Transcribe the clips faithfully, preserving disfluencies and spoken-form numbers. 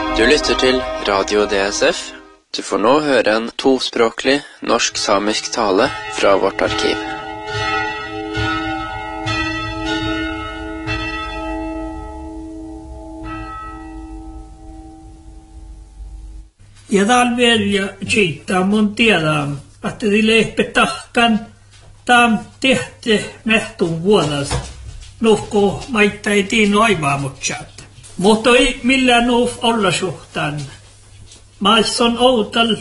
Du lytter til Radio D S F. Du får nå høre en tospråklig norsk-samisk tale fra vårt arkiv. Ja tal velja kiittää mun tiedän, että leipä tahkan tam tehty mehtun vuodesta. Nuhko maita ei tiinu aivaamutsaat. Mutta ei millään nuuf olla suhtaan. Maisson outal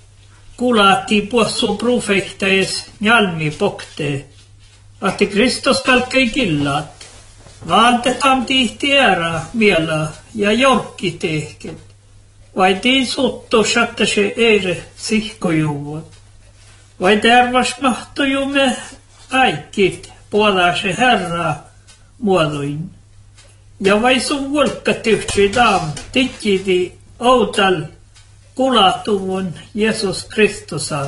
kulahti puhsu profeettais njalmi pokte. Että Kristus kalkei killat. Valtetaan tihti ära miela ja jorkki tehket. Vai tiin suttu satta se eire sihkojuvat. Vai tervas mahtojumme aikit puolaa se herra muodoin. Ja vai sun volkkatyyhtsi daam tikkiti outal kulatuvun Jeesus Kristusa.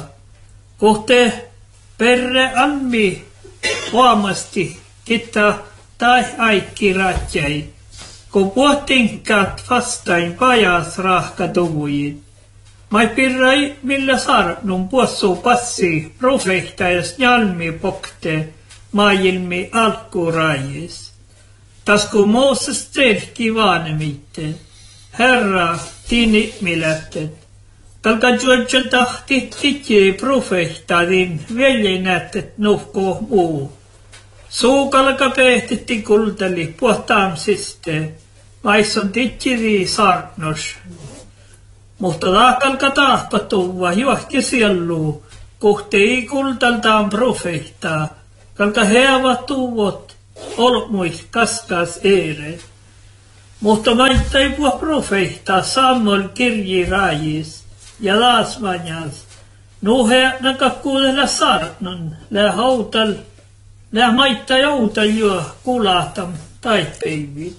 Kohte perre almi huomasti kitta tai aikki ratjai. Kun puhtinkat vastain pajas rahkatuvujit. Mai pirrai millä sarnun puossuu passi profeettais njalmi pokte maailmi alkurajis. Tas kun Mooses telki vaanemitte, Herra tini milättet. Kalka juodjan tahti tikki profeettadin veljenättet nuhko muu. Suu kalka pehtitti kultali puhtaamsiste, vaisson tikkiri sarnos. Mutta kalka tahpatuva juohki siellu, kohti ei kultaltaan profeettaa, kalka heavat tuvot olmuit kaskas eere. Mutta maita ei puhua profeettaa Samuel kirji rajis ja laasmanjas. Nuhe nakakkuudella sarnon, lää hautal, lää maita joutal juo kulahtam taippeivit.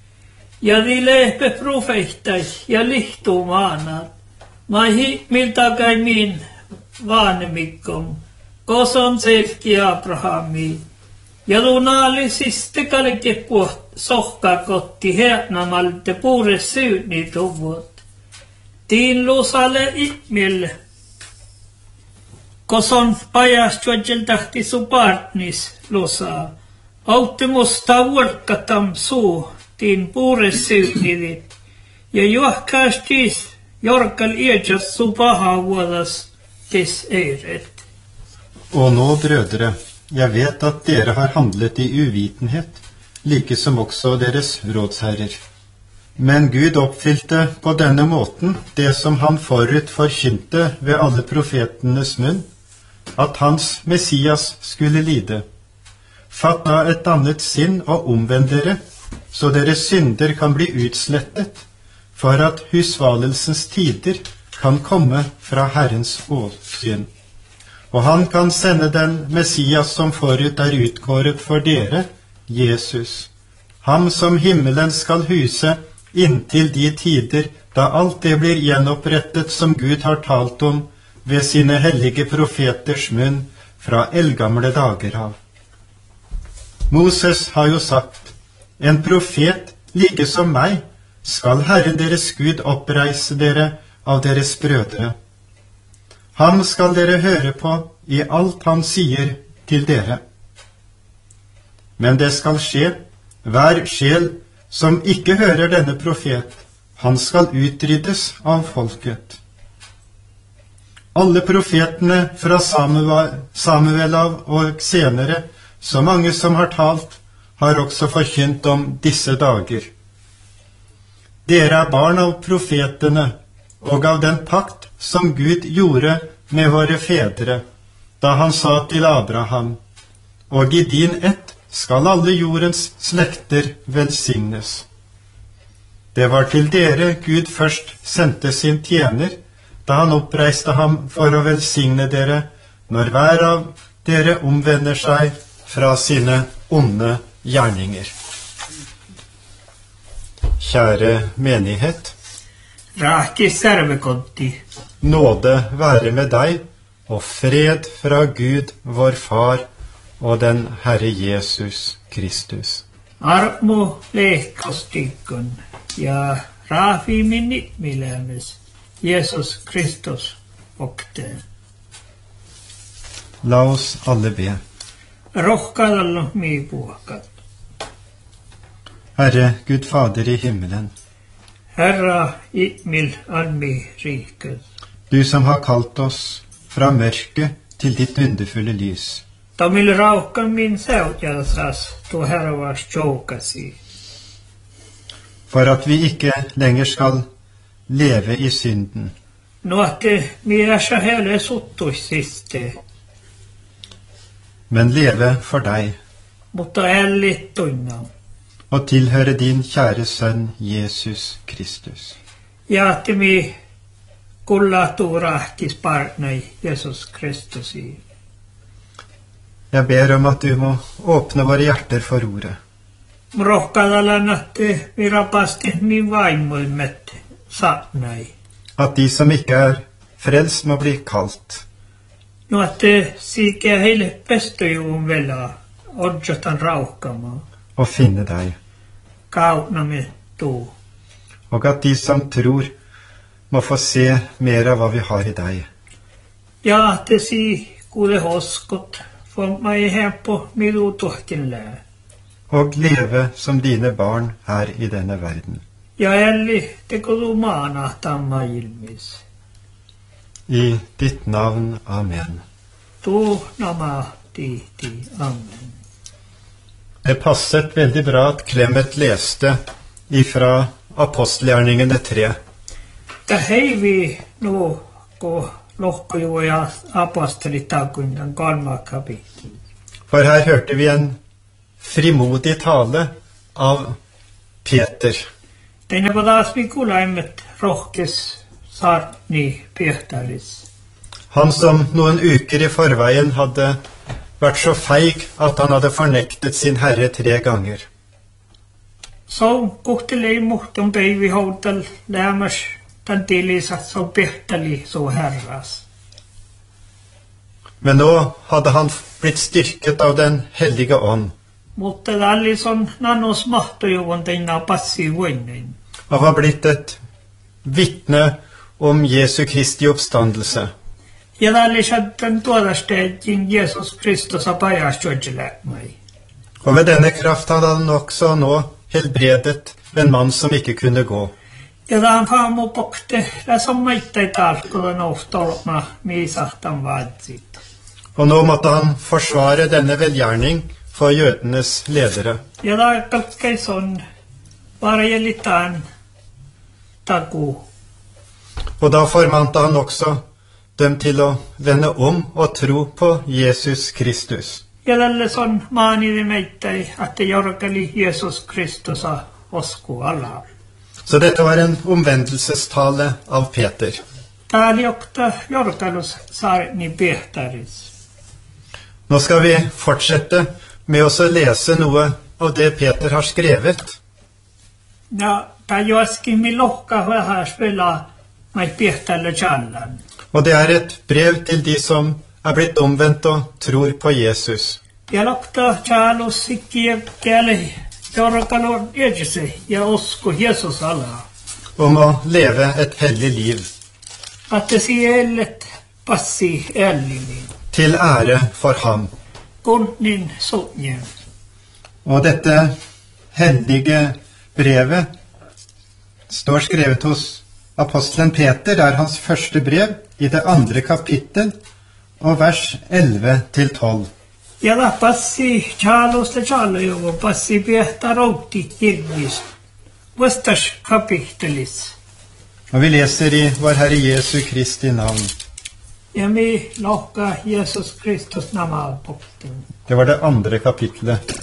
Ja ni lehpe profeettais ja lihtuu maanat. Maihi miltä kai min vaanemikkom, koson selki Abrahami. Ja lunaali siste kalke puht sohkakotti hernamalta puure syyni tuvut. Tiin lusale ihmil, koson pajas tuodjel tahti su partnis lusaa. Autti musta vuorkatam suu, tiin puure syynivit. Ja juohkaas tiis jorkal iedjas su paha vuodas tis eiret. Og nå, brødre, jeg vet at dere har handlet i uvitenhet, like som også deres rådsherrer. Men Gud oppfylte på denne måten det som han forut forkynte ved alle profetenes munn, at hans Messias skulle lide. Fatt da et annet sinn og omvend dere, så deres synder kan bli utslettet, for at husvalelsens tider kan komme fra Herrens åsyn. Og han kan sende den Messias som forut er utkåret for dere, Jesus, ham som himmelen skal huse inntil de tider da alt det blir gjenopprettet som Gud har talt om ved sine hellige profeters munn fra eldgamle dager av. Moses har jo sagt, en profet like som meg skal Herren deres Gud oppreise dere av deres brødre. Han skal dere høre på i alt han sier til dere. Men det skal skje, hver sjel som ikke hører denne profet, han skal utryddes av folket. Alle profetene fra Samuel av og senere, så mange som har talt, har også forkynt om disse dager. Dere er barn av profetene og av den pakt som Gud gjorde med våre fedre, da han sa til Abraham, og i din ett skal alle jordens slekter velsignes. Det var til dere Gud først sendte sin tjener, da han oppreiste ham for å velsigne dere, når hver av dere omvender seg fra sine onde gjerninger. Kjære menighet, Raki servekonti. Nåde være med deg, og fred fra Gud, vår Far, og den Herre Jesus Kristus. Armo leikostikon ja Rafi minit milemis, Jesus Kristus okte. La oss alle be. Rohkadallo mi puhakat. Herre, Gud Fader i himmelen, Herra itmil anmi riket. du som har kalt oss fra mørket til ditt underfulle lys. Tamil rauhkan min seutjalsas, tu herra var sjoukasi. For at vi ikke lenger skal leve i synden, Nuotte miässä hele suttuisiste, men leve for deg mutta ällit tunna. og tilhøre din kjære sønn Jesus Kristus. Jaatimi kullatu rahkis partnai Jesus Kristusi. Jeg ber om at du må åpne våre hjerter for ordet, Rohkadalannatte virapasti min vaimoimet satnai. at de som ikke er frelst må bli kalt, Nuotte siikeä heille pestojuun vela, odjotan rauhkama, og finne deg, kautnamme tuu. og at de som tror må få se mer av hva vi har i deg. Jaatesi kuule hoskot, for mai helppo miru tuhkin lää. Og leve som dine barn her i denne verden. Ja älli tekodu maana tamma ilmis. I ditt navn, amen. Tu nama ti ti amen. Det passet veldig bra at Clement leste ifra apostelgjerningene tre. Ta hei vi nu ko lohkoju ja apostolitakunnan kolma kapittel. For her hørte vi en frimodig tale av Peter. Teine podas vi kulaimet rohkes sarni Pietaris. Han som noen uker i forveien hadde vært så feig at han hadde fornektet sin herre tre ganger. Så kuhtelei muhtum päivi houtal lämmäs tan tilisat så Pietali så herras. Men nå hadde han blitt styrket av den hellige ånd, Mutta tällison nanos mahtojuvan teina passi voinnin. og var blitt et vitne om Jesu Kristi oppstandelse. Ja tällisattan tuodasteettiin Jesus Kristus apajastjodjeläkmai. Og ved denne kraft hadde han også nå helbredet en mann som ikke kunne gå. Ja tämän faamu pokte, tässä on maittai talkola noustolma miisahtan vaatsit. Og nå måtte han forsvare denne velgjerning for jødenes ledere. Ja tarkaltkei son varjelitaan taku. Og da formante han også dem til å vende om og tro på Jesus Kristus. Ja tälle son maanide meittai, että jorkali Jesus Kristusa osku ala. Så dette var en omvendelsestale av Peter. Tää jokta jorkalus saarni Pietaris. Nå skal vi fortsette med å lese noe av det Peter har skrevet. Ja tää joaskin mi lohka vähän spela mai Pietalle challan. Og det er et brev til de som er blitt omvendt og tror på Jesus. Ja lokta chalus sikkiä käälle jorkalun ejese ja osku Jesus ala. Om å leve et hellig liv Att det siellet passi ällimin. til ære for ham. Kunnin sotnjen. Og dette hellige brevet står skrevet hos apostelen Peter. Det er hans første brev i det andre kapittel og vers elleve til tolv. Ja la passi chalus le chalju passi Pieta routi kirgis. Vastas kapittelis. Og vi leser i vår Herre Jesu Kristi navn. Ja mi lohka Jesus Kristus nama pokten. Det var det andre kapittelet,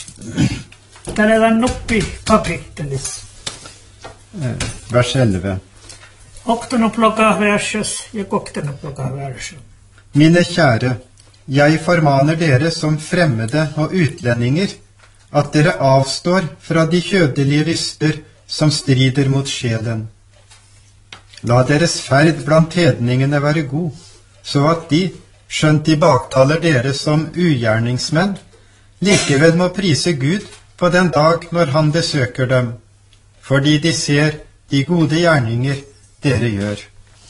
Tällä on nuppi kapittelis. eh, vers elleve. Oktanoploka verses ja koktanoploka versen. Mine kjære, jeg formaner dere som fremmede og utlendinger, at dere avstår fra de kjødelige lyster som strider mot sjelen. La deres ferd blant hedningene være god, så at de, skjønt de baktaler dere som ugjerningsmenn, likevel må prise Gud på den dag når han besøker dem, fordi de ser de gode gjerninger dere gjør.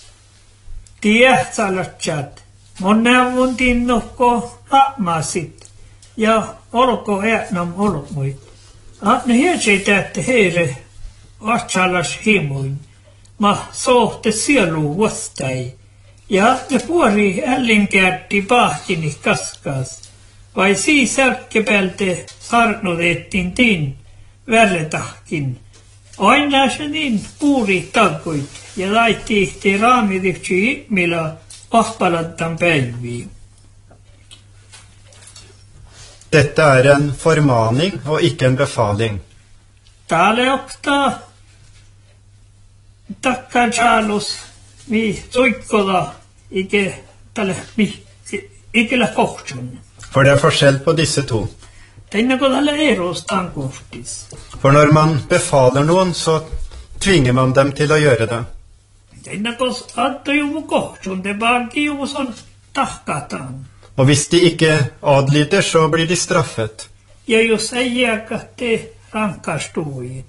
Tiehtalatjat, monavun tinnokko hapmasit, ja olko äänam olmuit. Atne hietsei tähte heire, atsalas himuin, ma sohte sielu vastai, ja atne puori ällinkärti pahtini kaskas, vai siis ärkkepälte sarnudeettin tin, värretahkin. Aina se niin puuri tagguit ja laittiihti raamidiksi millä pahpalantan päiviin. Dette er en formaning og ikke en befaling. Täällä oktaa takkan saalus mi soikkola ikke tälle mi ikellä kohtsun. For det er forskjell på disse to. Tänne kun tällä eros tankohtis. For når man befaler noen, så tvinger man dem til å gjøre det. Tänne kun adda juvu kohtsun, det baki juvu son tahkataan. Og hvis de ikke adlyder, så blir de straffet. Ja jos ei jääkätte rankastuit.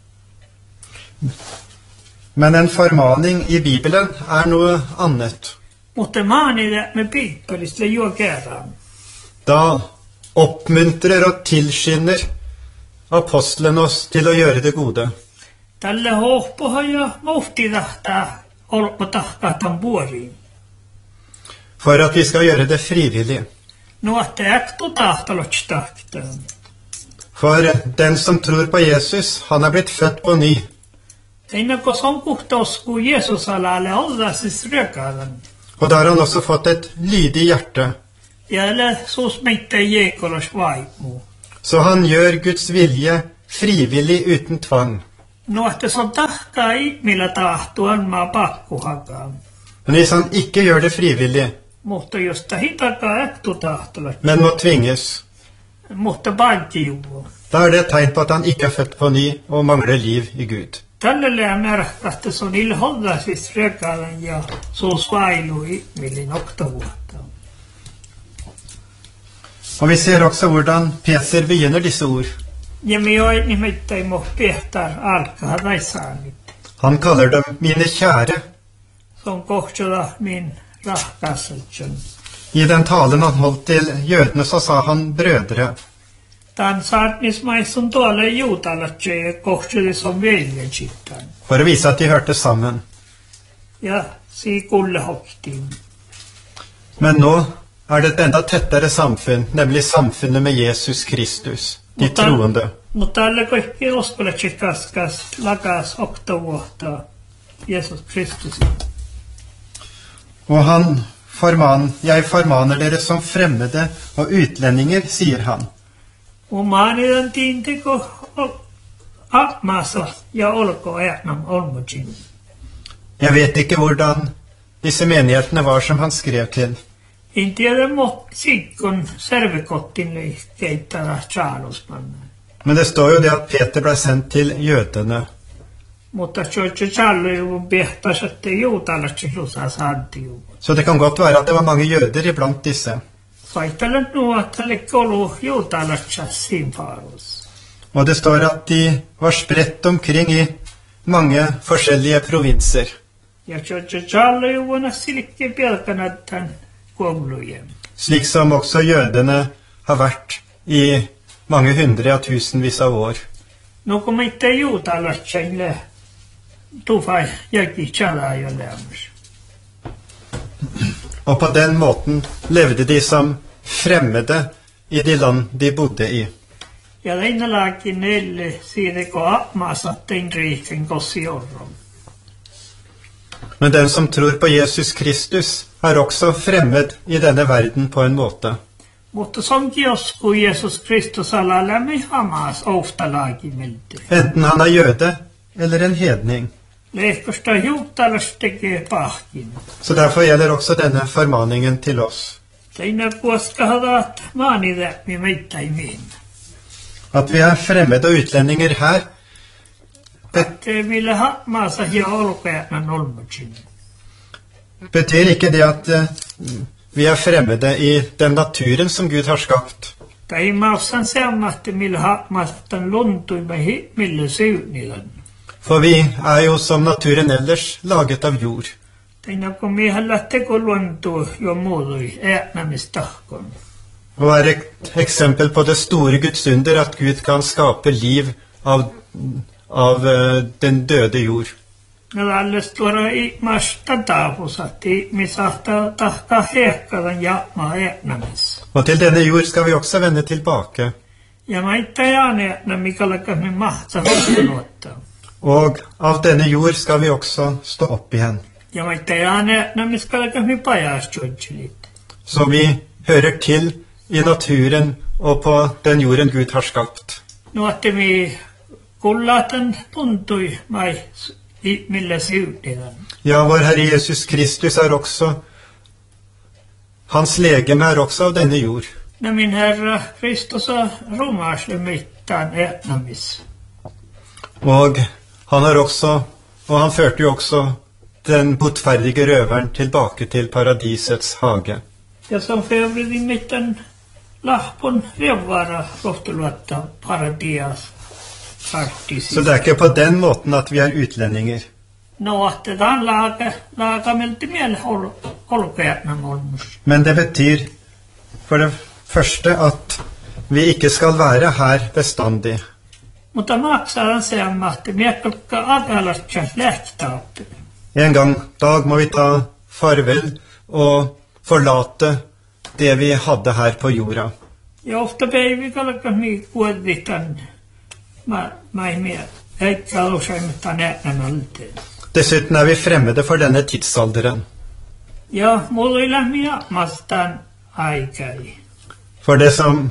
Men en formaning i Bibelen er noe annet. Mutta maanida me piippelistä juo kerran. Da oppmuntrer og tilskynder apostelen oss til å gjøre det gode. Tälle hohpoha ja muhtidahtaa olko tahkatan puoriin. For at vi skal gjøre det frivillig. Nuotte äktu tahtalots tahtaan. For den som tror på Jesus, han er blitt født på ny. Teinako son kuhtos ku Jeesus alalle ollasis rökadan. Og da har han også fått et lydig hjerte. Ja ele sus meitte jeekolos vaimu. Så han gjør Guds vilje frivillig uten tvang. Nuotte son tahtaa ihmillä tahtuan maa pakkuhakaan. Men hvis han ikke gjør det frivillig, Mutta josta hitakaa äktu tahtolat. men må tvinges, Mutta paittijuvu. da er det et tegn på at han ikke er født på ny og mangler liv i Gud. Tälle lää märkkähtä son ilhollasis rökadan ja sus vailu ihmillin oktavuotta. Og vi ser også hvordan Peter begynner disse ord. Ja me oi nimittäin mo pehtar alkaa raisaanit. Han kaller dem mine kjære. Som kohtsola min rahkasseltsen. I den talen han holdt til jødene, så sa han brødre. Tän saarnismaisun tuolle juutalatse ja kohtsoli som veljenchittan. For å vise at de hørte sammen. Ja si kulle hoktiin. Men nå er det et enda tettere samfunn, nemlig samfunnet med Jesus Kristus, de troende. Mutta tälle kaikki uskoletsi kaskas lakas oktavuotta Jesus Kristus. Og han forman, jeg formaner dere som fremmede og utlendinger, sier han. Og maanidan tiinteko apmaasa ja olko äänam olmutsin. Jeg vet ikke hvordan disse menighetene var som han skrev til. En tiedä mo sikkon servekottin keittara Charlesmanna. Men det står jo det at Peter ble sendt til jødene. Mutta George Charlesman behtas, että juutalatsi lusa saantiu. Så det kan godt være at det var mange jøder iblant disse. Vaihtalan nuo, että le kolu juutalatsa simfarus. Og det står at de var spredt omkring i mange forskjellige provinser. Ja George Charlesman silkki pelkänättän koulujen. Slik som også jødene har vært i mange hundre og tusenvis av år. No kun mitte juutalatsaille tufai jälki chala jo lämmes. Og på den måten levde de som fremmede i de land de bodde i. Ja leinalakin nelle siireko apmaasattein riiken kossiorron. Men den som tror på Jesus Kristus er også fremmed i denne verden på en måte. Mutta sonkin joskus Jesus Kristus ala lämmi hamas oftalakin milti. Enten han er jøde eller en hedning. Lehkosta juutalas tekee pahkin. Så derfor gjelder også denne formaningen til oss. Teina kuoskahavat maanilämmi meittäimiin. At vi er fremmede og utlendinger her, Että millä hamaasa ja olkeämän olmutsin. betyr ikke det at eh, vi er fremmede i den naturen som Gud har skapt. Tai maussan seammatte millä hamaastan luntuimme millä syynilän. For vi er jo som naturen ellers laget av jord. Teina kun miehällä teko luonto jo muodoi äätnämistahkon. Og er et eksempel på det store Guds under at Gud kan skape liv av, av uh, den døde jord. När alles tuoda ihmasta taavusat, ihmisahta tahka hehkadan jaama äätnämis. Og til denne jord skal vi også vende tilbake. Ja maita jaan äätnämi kalkas me mahta hoskeluotta. Og av denne jord skal vi også stå opp igjen. Ja maita jaan äätnämis kalkas me pajastjodjelit. Så vi hører til i naturen og på den jorden Gud har skapt. No että me kullatan tuntui mai millä siutedan. Ja, vår Herre Jesus Kristus er også, hans legeme er også av denne jord. När min Herre Kristus har romarsle mittan äätnämis. Og han har også, og han førte jo også den botferdige røveren tilbake til paradisets hage. Ja som fevrid i mittan lahpon revvara rohtuluotta paradias partisi. Så det er ikke på den måten at vi er utlendinger. No, että tämän laaka, laaka melti miele holkeatna molmus. Men det betyr for det første at vi ikke skal være her bestandig. Mutta maksaa se ammatti, miekkolka agalatja lähtaappi. En gang dag må vi ta farvel og forlate det vi hadde her på jorda. Ja ofta päivi kalkas mi kuoditan ma mai mie. Eikä usaimittaan äätnämälteen. Dessuten er vi fremmede for denne tidsalderen. Ja, mulla ei lämmi jamastaan aikai. For det som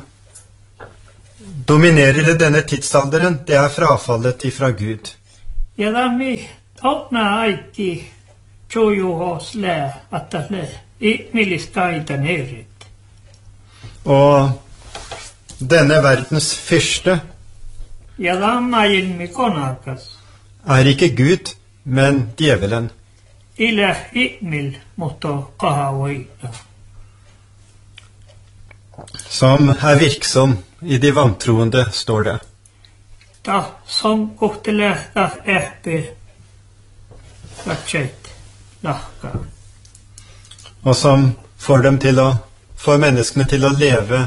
dominerer i denne tidsalderen, det er frafallet ifra Gud. Ja lämmi otna aiki tjojuhos lää, että lää. Ihmilliskaitan erit. Og denne verdens fyrste Ja lammailmi konakas. er ikke Gud, men djevelen. Ilä ihmil, mutta kahavoita. Som er virksom i de vantroende, står det. Ta som kohtelee ta ehpi katseit lahkaa. Og som får dem til å, får menneskene til å leve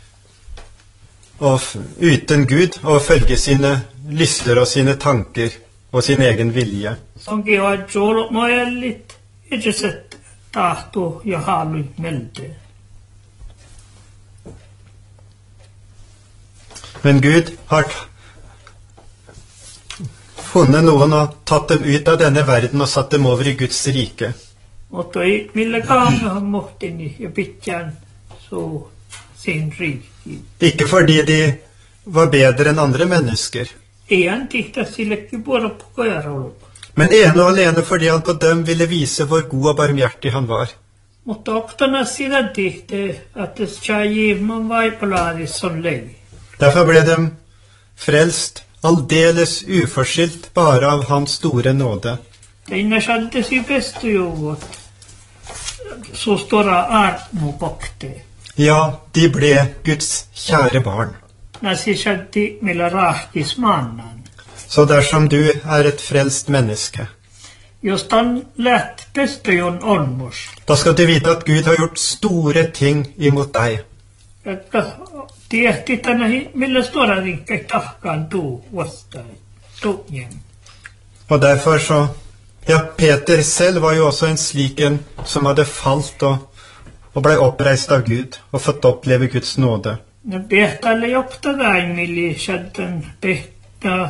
og f- uten Gud og følge sine lyster og sine tanker og sin egen vilje. Sonkin on juollut noellit, itseset tahtuu ja haalui melte. Men Gud har t- funnet noen og tatt dem ut av denne verden og satt dem over i Guds rike. Mutta ei millä kaamahan mohtini ja pitkään suu sin riikki. Ikke fordi de var bedre enn andre mennesker, Ei hän tihtä sillekin vuoropukojarolla. men ene og alene fordi han på dem ville vise hvor god og barmhjertig han var. Mutta oktana sitä tihte, että tjajivman vaipalaadis on levi. Derfor ble de frelst aldeles uforskyldt bare av hans store nåde. Teinä saltesi pestujuvot. Så stora armo pokte. Ja, de ble Guds kjære barn. Nasi salti millä rahkis mannan. Så dersom du er et frelst menneske, Jos tan läht pestujon onmus. da skal du vite at Gud har gjort store ting imot deg. Että tiehti tänä millä stora rinkkai tahkaan tuu vastaan. Tujen. Og derfor så, ja, Peter selv var jo også en slik en som hadde falt og, og ble oppreist av Gud og fått oppleve Guds nåde. No tehtäille jopta väimili sätten tehtä.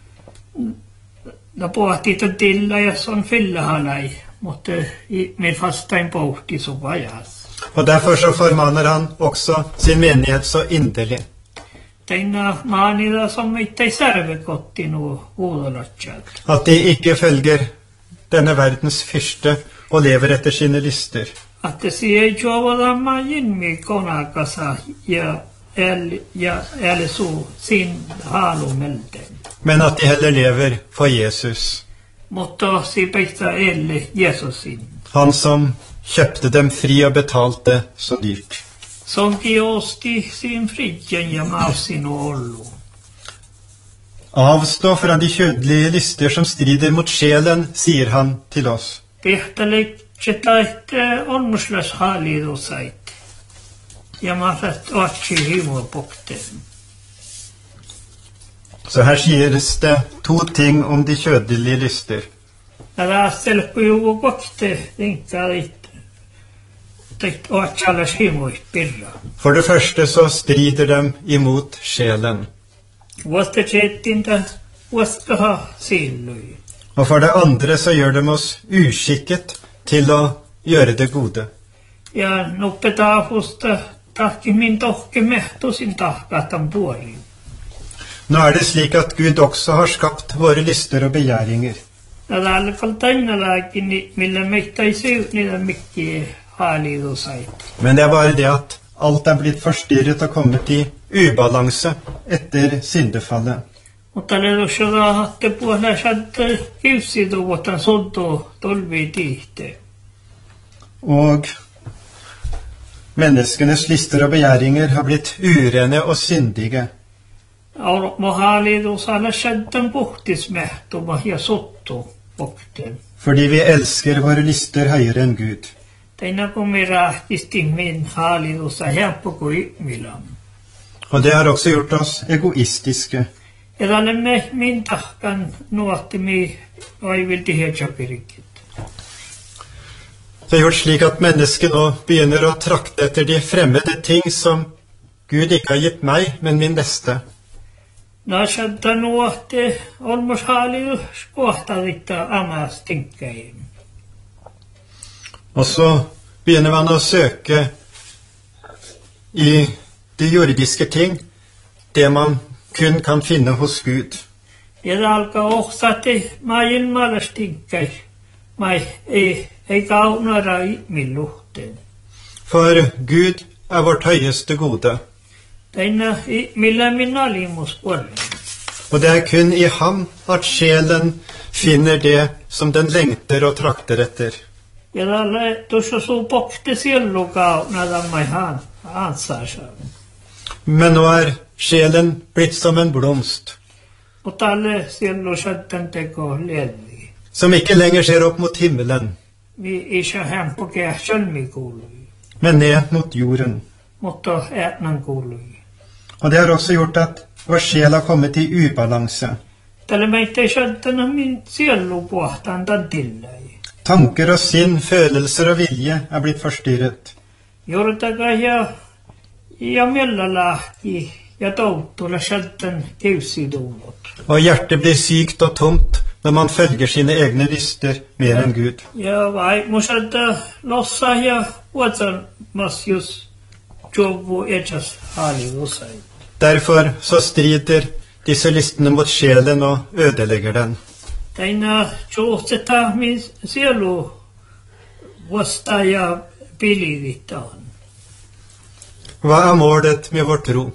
No pohti ton tilla ja son fyllehalai. Mutta min fastain pohti så vajas. Og derfor så formaner han også sin menighet så inderlig. Teinä maanilla som mittei särvekotti nuo huudolatsjat. At de ikke følger denne verdens fyrste og lever etter sine lyster. Että si ei juovada maajinmi konakasa ja el ja el suu sin haalumelten. Men at de heller lever for Jesus, Mutta si peistä elle Jesusin. han som kjøpte dem fri og betalte så dyrt. Sonki osti sin fridjen ja mausin ollu. Avstå fra de kjødelige lyster som strider mot sjelen, sier han til oss. Tehtälikset olmuslas haliidusait. Ja matat otsi himopokten. Så her sies det to ting om de kjødelige lyster. Nälästelku juvu kokte linkkalit. Teit otsalas himoit pirra. For det første så strider de imot sjelen. Vuosta tsettintä vuoskaha sillui. Og for det andre så gjør de oss uskikket til å gjøre det gode. Ja nuppetaapusta tahkimin tohke mehtosin tahkatan puolin. Nå er det slik at Gud også har skapt våre lyster og begjæringer. Näläalkaltainalaakin millä meittaisiu niitä mikki haliidusait. Men det er bare det at alt er blitt forstyrret og kommet i ubalanse etter syndefallet. Mutta ledossa hatte puolella satte kiusitu vuotan soddo tolvi tihte. Og menneskenes lyster og begjæringer har blitt urene og syndige. Mo haliidusala saddan puhtismehtuma ja sotto pokten. Fordi vi elsker våre lyster høyere enn Gud. Teina kumirahtisti min haliidusa helppoku ihmilam. Og det har også gjort oss egoistiske. Ja tälle min tahkan nuotti mi aivilti hietsapirikit. Det har gjort slik at mennesket nå begynner å trakte etter de fremmede ting som Gud ikke har gitt meg, men min neste. Nassadda nuotti olmos haliidus kohtaditta amas tinkkäin. Og så begynner man å søke i de jordiske ting, det man kun kan finne hos Gud. Ja alkaa ohtsati maajin maalas tinkkäis. Mai ei, ei kaunara ihmiluhteen. For Gud er vårt høyeste gode. Teina millä minä alimus puolella. Og det er kun i ham at sjelen finner det som den lengter og trakter etter. Ja tälle tuossa suu pokte siellukaa tammai haan ansaansa. Men nå er sjelen blitt som en blomst, Mutta tälle siellu sattan teko levi. som ikke lenger ser opp mot himmelen, Vi isä hän pokea sölmi kuului. men ned mot jorden. Mutta äätnan kuului. Og det har også gjort at vår sjel har kommet i ubalanse. Tälle meitä ei sattana min siellu puhtaan tantillai. Tanker og sinn, følelser og vilje er blitt forstyrret. Jortakaa ja, ja miellalahki ja touttula sattan keusiduvot. Og hjertet blir sykt og tomt når man følger sine egne lyster mer enn Gud. Ja vai musatta lossa ja vuotsan masjus jovu etsas haliidusai. Derfor så strider disse lystene mot sjelen og ødelegger den. Teina suhteta min sielu vuosta ja pilivittaan. Hva er målet med vår tro?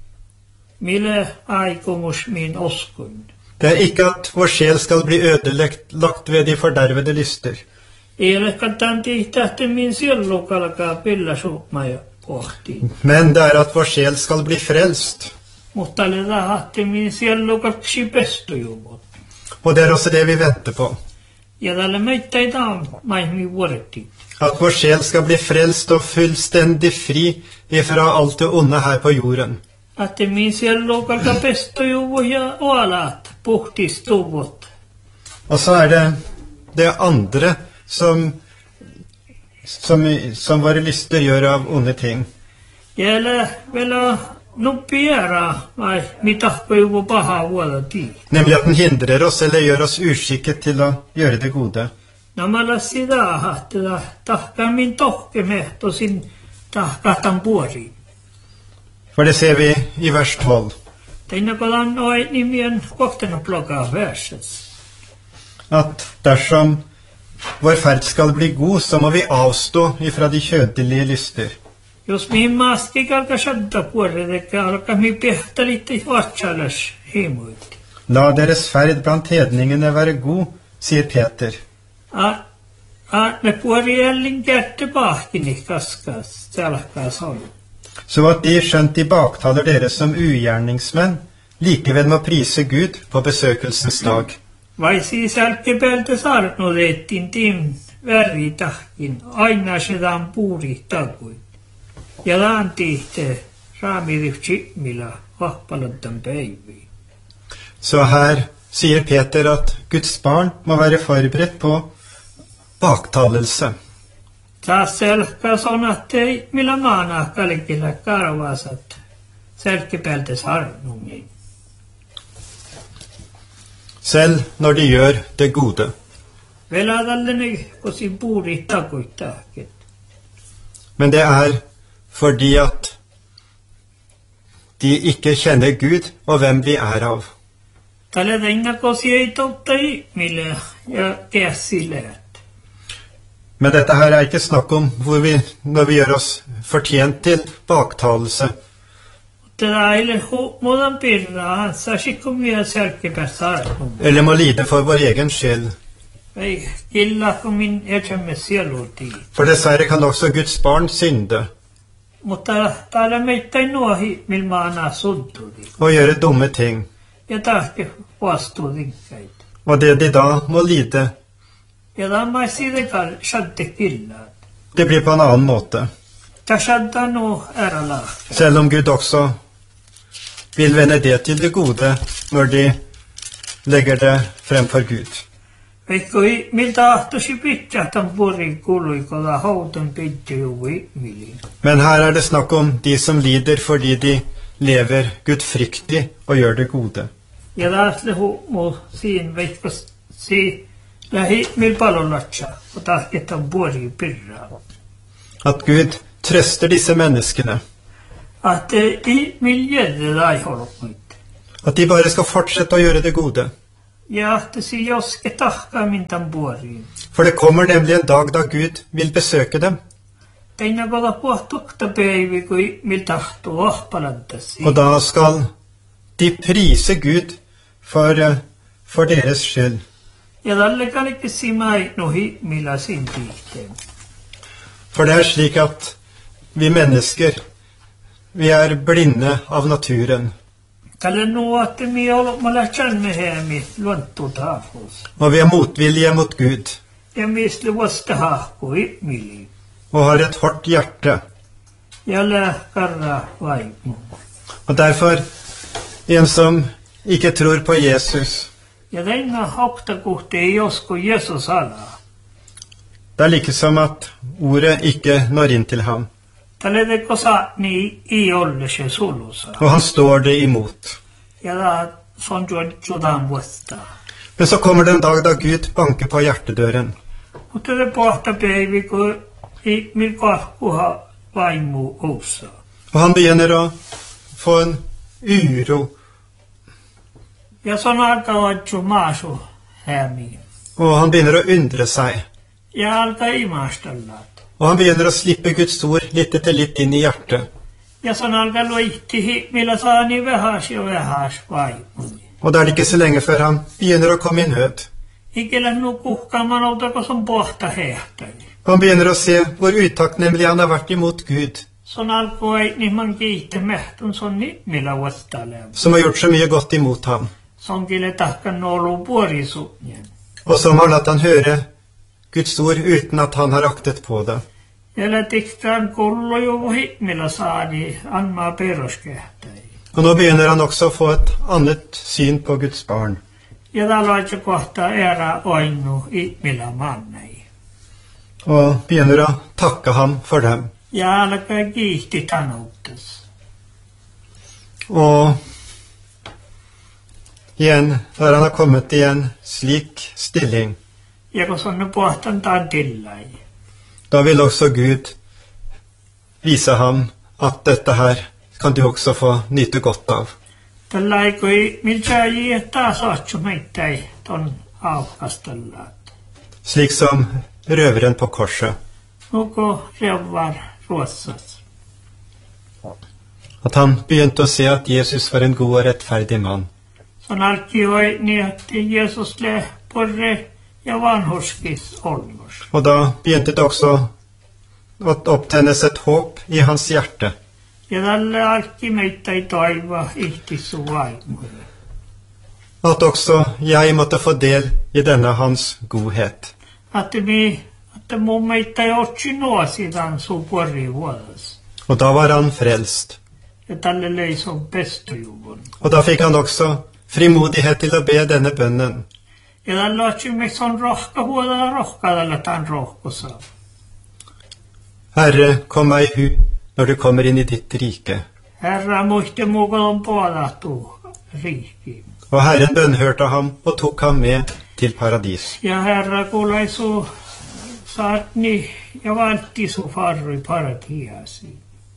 Mille aikomus min oskun. Det er ikke at vår sjel skal bli ødelagt lagt ved de fordervede lyster, Ei ole kattaan tihtahti min sielu kalkaa pilla suupmaja pohtiin. men det er at vår sjel skal bli frelst. Mutta oli rahatti min sielu kaksi pestujuvot. Og det er også det vi venter på. Ja tälle meitä ei taan maihmi vuoretti. At vår sjel skal bli frelst og fullstendig fri ifra alt det onde her på jorden. Att min sielu kalkaa pestujuvu ja oalat puhtistuvot. Og så er det det andre som, som, som våre lyster gjør av onde ting. Ja älä vielä nuppiera vai mitahkojuvu pahaa vuodati. Nemlig at den hindrer oss eller gjør oss uskikket til å gjøre det gode. Namalla sitä hahtela tahkaa min tohke mehtosin tahkahtan puori. For det ser vi i vers tolv. Teina kolan oi nimien kohtena plokkaa verses. At dersom vår ferd skal bli god, så må vi avstå ifra de kjødelige lyster. Jos mihin maaski kalka sadda puori, eikä alkaa mi pehtalitti vatsalas himuit. La deres ferd blant hedningene være god, sier Peter. A, a me puori ellin kärtte pahkini kaskas, salkaa son. Så at de skjønt de baktaler dere som ugjerningsmenn, likevel må prise Gud på besøkelsens dag. Vai siis jälkipeltä saarnotettiin tim värritahkin, aina sedaan puuri takuit. Ja laantihte raamidivtsi millä vahpalantan päiviin. Så her sier Peter at Guds barn må være forberedt på baktalelse. Taas selkää sonattei millä maana kalkilla karvasat selkipeltä saarnungin. Selv når de gjør det gode. Veladalleni osin puuri takuittahket. Men det er fordi at de ikke kjenner Gud og hvem vi er av. Tällä tänä kosi ei totta ihmille ja käsileet. Men dette her er ikke snakk om hvor vi, når vi gjør oss fortjent til baktalelse. Tätä ei muodan pirraa, saasikumia selkipääsarnum. Eller må lide for vår egen skyld. Ei killa kun min etsemme sielutiin. For dessverre kan også Guds barn synde Mutta täällä meitä ei nuohi milmaana sunturi. og gjøre dumme ting. Ja tahti vastuutinkäit. Og det de da må lide, Ja tämä sidekal shadde killaat. det blir på en annen måte. Ta shadda nu ärala. Selv om Gud også vil vende det til det gode når de legger det frem for Gud. Veikoi miltä ahtosi pitjahtan puri kului, koda houtan pitja juvui vili. Men her er det snakk om de som lider fordi de lever gudfryktig og gjør det gode. Ja taas lehu mu siin veikkos si lähi mil palolatsa, og tahketan puri pirraa. At Gud trøster disse menneskene. At i miljøet aiholmit. At de bare skal fortsette å gjøre det gode. Ja ahte si joske tahka mintan puoriin. For det kommer nemlig en dag da Gud vil besøke dem. Teina koda puhtukta päivi, kui mil tahtuu ohpalantasi. Og da skal de prise Gud for, for deres skyld. Ja tälle kalikki simai nuhi millä sin tihteen. For det er slik at vi mennesker, vi er blinde av naturen. Tälle nuotte mi olmalla channe heemi luontu taafus. Og vi er motvillige mot Gud. Ja misli vasta hahku ihmili. Og har et hårdt hjerte. Ja lähkarra vaimu. Og derfor, en som ikke tror på Jesus, Ja teina hoktakuhti ei josko Jesus ala. det er like som at ordet ikke når inn til ham. Tälle teko saatni i ollese sulusa. Og han står det imot. Ja da son juodan vasta. Men så kommer det en dag da Gud banker på hjertedøren. Mutta te pohta päivi, kun i mil kahkuha vaimu ousa. Og han begynner å få en uro. Ja son alkaa vatsu maasu hämi. Og han begynner å undre seg. Ja alkaa imastellat. Og han begynner å slippe Guds ord litt etter litt inn i hjertet. Ja son alkaa luihti, millä saani vähäs ja vähäs vaimuni. Og da er det ikke så lenge før han begynner å komme i nød. Ikellä nu kuhkaamaan outako son pohta hehtari. Han begynner å se hvor utakknemlig han har vært imot Gud, Son alkoi niin man kiitte mehtun son ni millä vastalev. som har gjort så mye godt imot ham, Son kille tahkan nolu puorisunjen. og som har latt han høre Guds ord uten at han har aktet på det. Ja lätiktaan kullo jo millä saani anmaa peruskehtäi. Og nå begynner han også å få et annet syn på Guds barn. Ja taloitse kohta ära oinu i millä mannei. Og begynner å takke ham for dem. Ja alkaa kiihti tanuuttas. Og igjen, når han har kommet i en slik stilling, Ja kun sonne pohtan taan tillai. da vil også Gud vise ham at dette her kan du også få nyte godt av. Tällä ei kui miltä ei taas otsu meittäi ton aukastellaat. Slik som røveren på korset. Nuko reuvar ruossas. At han begynte å se at Jesus var en god og rettferdig mann. Son alkioi niin, että Jeesus le porre ja vanhuskis olmos. Og da begynte det også å opptennes et håp i hans hjerte. Ja tällä alki meitä ei toiva ihtisu vaimuille. At også jeg måtte få del i denne hans godhet. Att me, att mun meitä ei otsi nuosidan su porri vuodas. Og da var han frelst. Ja tälle löi som pestojuvun. Og da fikk han også frimodighet til å be denne bønnen. Ja tällä otsi me son rohka vuodalla rohka tällä tämän rohkosa. Herre, kom meg i hu når du kommer inn i ditt rike. Herra muiste mukaan puolahtu riikkiin. Og Herren bønnhørte ham og tok ham med til paradis. Ja Herra kuulai su saatni ja valtti su farri paratiasi.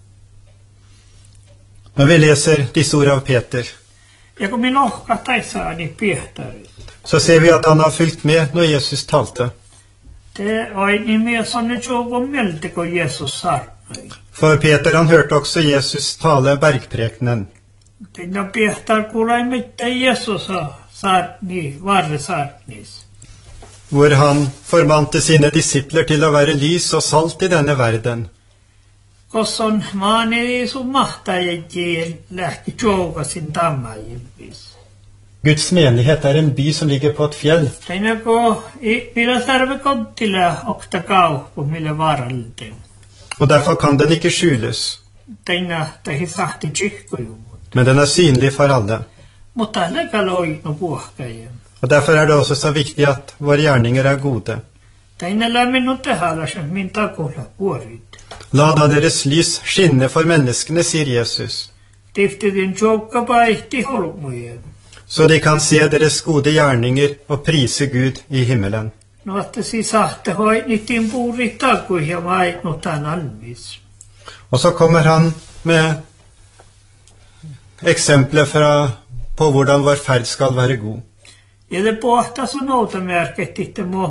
Når vi leser disse ord av Peter, Ja kun minä lohkahtaissaani Piehtarit. så ser vi at han har fulgt med når Jesus talte. Te oi nimi on nyt joku mieltä, kun Jeesus saarnoi. For Peter han hørte også Jesus tale bergprekenen. Tinna Piehtar kuulai mitään Jeesus saarni, varre saarnis. Hvor han formante sine disipler til å være lys og salt i denne verden. Kosson maani sun mahtajien lähti joukasin tammajilpis. Guds menighet er en by som ligger på et fjell. Tinna ko millä sarve kontilla okta kaupu millä varalten. Og derfor kan den ikke skjules. Tinna tehi sahti tjihkujuvut. Men den er synlig for alle. Mutta läkä loinu puhkajen. Og derfor er det også så viktig at våre gjerninger er gode. Tinna lämmin tehalasen min takulla puorit. La da deres lys skinne for menneskene, sier Jesus, Tiftidin joukka paihti holmujen. så de kan se deres gode gjerninger og prise Gud i himmelen. No että si sahte hoidnitin puuri takui ja maitnutan alvis. Og så kommer han med eksempler fra, på hvordan vår ferd skal være god. Ja te pohta sun outomerkit itte